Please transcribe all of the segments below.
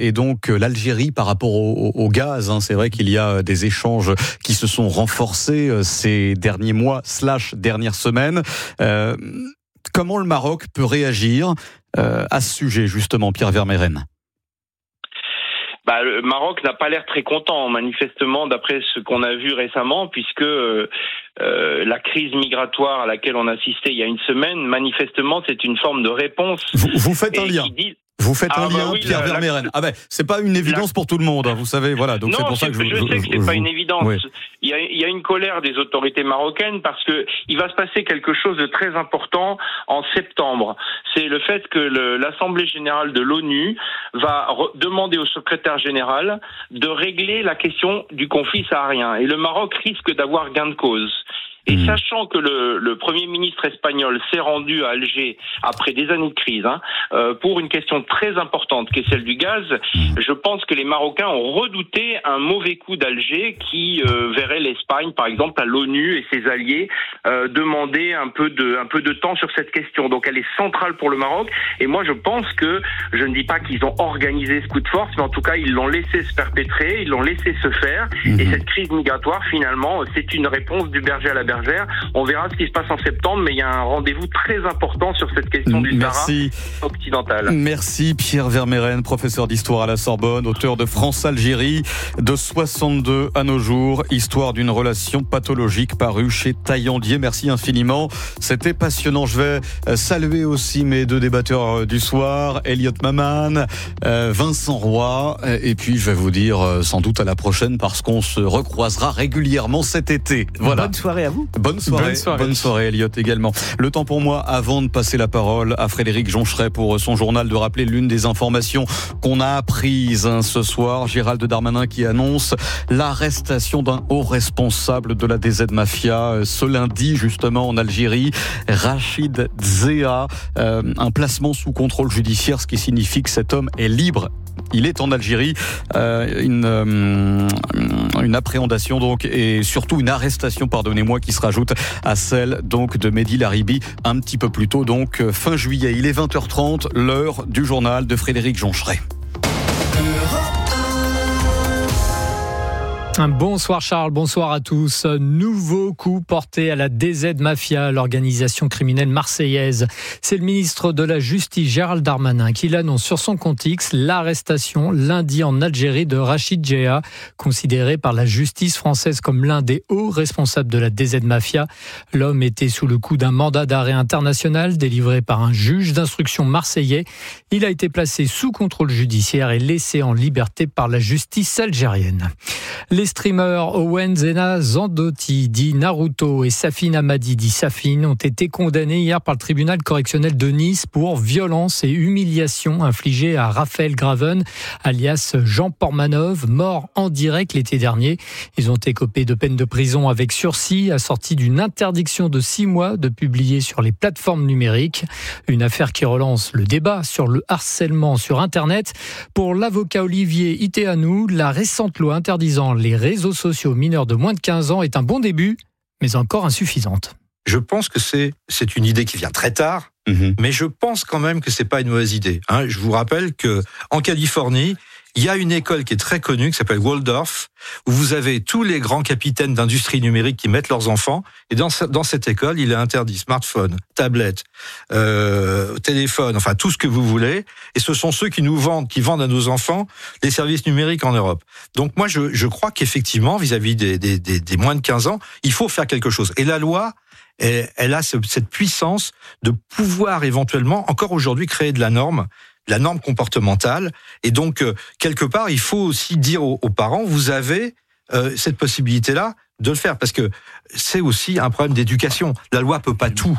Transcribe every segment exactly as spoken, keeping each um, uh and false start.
et donc l'Algérie par rapport au, au, au gaz. Hein. C'est vrai qu'il y a des échanges qui se sont renforcés ces derniers mois slash dernières semaines. Euh, comment le Maroc peut réagir euh, à ce sujet, justement, Pierre Vermeyren ? Bah, le Maroc n'a pas l'air très content, manifestement, d'après ce qu'on a vu récemment, puisque euh, euh, la crise migratoire à laquelle on assistait il y a une semaine, manifestement, c'est une forme de réponse. Vous, vous faites un lien. Dit... Vous faites ah un bah lien, oui, Pierre la, Vermeyren. La... Ah ben, c'est pas une évidence la... pour tout le monde, hein, vous savez. Voilà, donc non, c'est pour ça que je, je, je je sais que c'est je, pas je... une évidence. Oui. Il y a, il y a une colère des autorités marocaines parce que il va se passer quelque chose de très important en septembre. C'est le fait que le, l'Assemblée générale de l'ONU va re- demander au secrétaire général de régler la question du conflit saharien. Et le Maroc risque d'avoir gain de cause. Et mmh. sachant que le, le Premier ministre espagnol s'est rendu à Alger après des années de crise, hein, euh, pour une question très importante qui est celle du gaz, mmh. je pense que les Marocains ont redouté un mauvais coup d'Alger qui euh, verrait l'Espagne, par exemple, à l'ONU et ses alliés euh, demander un peu de un peu de temps sur cette question. Donc elle est centrale pour le Maroc. Et moi, je pense que je ne dis pas qu'ils ont organisé ce coup de force, mais en tout cas, ils l'ont laissé se perpétrer, ils l'ont laissé se faire. Mmh. Et cette crise migratoire, finalement, c'est une réponse du berger à la bergère. On verra ce qui se passe en septembre, mais il y a un rendez-vous très important sur cette question du Merci. Sahara occidental. Merci Pierre Vermeyren, professeur d'histoire à la Sorbonne, auteur de France-Algérie, de soixante-deux à nos jours, histoire d'une relation pathologique, paru chez Taillandier. Merci infiniment, c'était passionnant. Je vais saluer aussi mes deux débatteurs du soir, Elliot Maman, Vincent Roy, et puis je vais vous dire sans doute à la prochaine parce qu'on se recroisera régulièrement cet été. Voilà. Bonne soirée à vous. Bonne soirée, bonne soirée, bonne soirée Elliot également. Le temps pour moi, avant de passer la parole à Frédéric Joncheret pour son journal, de rappeler l'une des informations qu'on a apprises hein, ce soir. Gérald Darmanin qui annonce l'arrestation d'un haut responsable de la D Z Mafia ce lundi justement en Algérie, Rachid Zéa, euh, un placement sous contrôle judiciaire, ce qui signifie que cet homme est libre. Il est en Algérie, euh, une, euh, une appréhendation donc et surtout une arrestation, pardonnez-moi, qui se rajoute à celle donc de Mehdi Laribi un petit peu plus tôt, donc fin juillet. Il est vingt heures trente, l'heure du journal de Frédéric Joncheret. Bonsoir Charles, bonsoir à tous. Nouveau coup porté à la D Z Mafia, l'organisation criminelle marseillaise. C'est le ministre de la Justice Gérald Darmanin qui l'annonce sur son compte X, l'arrestation lundi en Algérie de Rachid Zéa, considéré par la justice française comme l'un des hauts responsables de la D Z Mafia. L'homme était sous le coup d'un mandat d'arrêt international délivré par un juge d'instruction marseillais. Il a été placé sous contrôle judiciaire et laissé en liberté par la justice algérienne. Les streamers Owen Zena Zandotti, dit Naruto, et Safine Hamadi, dit Safine, ont été condamnés hier par le tribunal correctionnel de Nice pour violence et humiliation infligées à Raphaël Graven, alias Jean Portmanov, mort en direct l'été dernier. Ils ont écopé de peine de prison avec sursis, assortie d'une interdiction de six mois de publier sur les plateformes numériques. Une affaire qui relance le débat sur le harcèlement sur Internet. Pour l'avocat Olivier Iteanou, la récente loi interdisant les réseaux sociaux mineurs de moins de quinze ans est un bon début, mais encore insuffisante. Je pense que c'est, c'est une idée qui vient très tard, mmh. mais je pense quand même que c'est pas une mauvaise idée. Hein, je vous rappelle que en Californie, il y a une école qui est très connue, qui s'appelle Waldorf, où vous avez tous les grands capitaines d'industrie numérique qui mettent leurs enfants. Et dans, dans cette école, il est interdit smartphone, tablette, euh, téléphone, enfin tout ce que vous voulez. Et ce sont ceux qui nous vendent, qui vendent à nos enfants les services numériques en Europe. Donc moi, je, je crois qu'effectivement, vis-à-vis des, des, des, des moins de quinze ans, il faut faire quelque chose. Et la loi, elle, elle a cette puissance de pouvoir éventuellement, encore aujourd'hui, créer de la norme. La norme comportementale. Et donc, euh, quelque part, il faut aussi dire aux, aux parents, vous avez euh, cette possibilité-là de le faire. Parce que c'est aussi un problème d'éducation. La loi peut pas tout.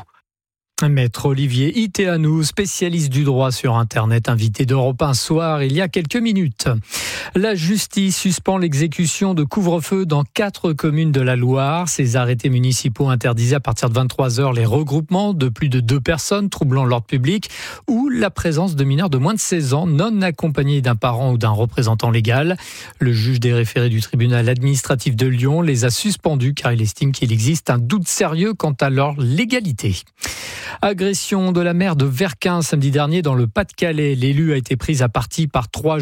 Maître Olivier Iteanou, spécialiste du droit sur Internet, invité d'Europe un soir il y a quelques minutes. La justice suspend l'exécution de couvre-feu dans quatre communes de la Loire. Ces arrêtés municipaux interdisaient à partir de vingt-trois heures les regroupements de plus de deux personnes troublant l'ordre public ou la présence de mineurs de moins de seize ans non accompagnés d'un parent ou d'un représentant légal. Le juge des référés du tribunal administratif de Lyon les a suspendus car il estime qu'il existe un doute sérieux quant à leur légalité. Agression de la maire de Verquins samedi dernier dans le Pas-de-Calais. L'élu a été prise à partie par trois